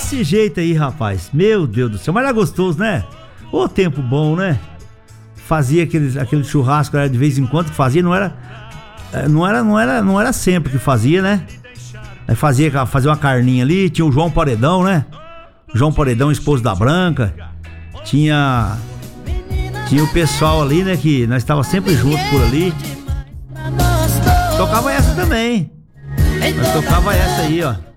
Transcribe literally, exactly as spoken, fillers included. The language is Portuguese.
Desse jeito aí, rapaz. Meu Deus do céu. Mas era gostoso, né? Ô, tempo bom, né? Fazia aquele, aquele churrasco, era de vez em quando que fazia, não era, não era, não era, não era sempre que fazia, né? Aí fazia, fazia uma carninha ali, tinha o João Paredão, né? João Paredão, esposo da Branca. Tinha tinha o pessoal ali, né, que nós estávamos sempre juntos por ali. Tocava essa também. Nós tocava essa aí, ó.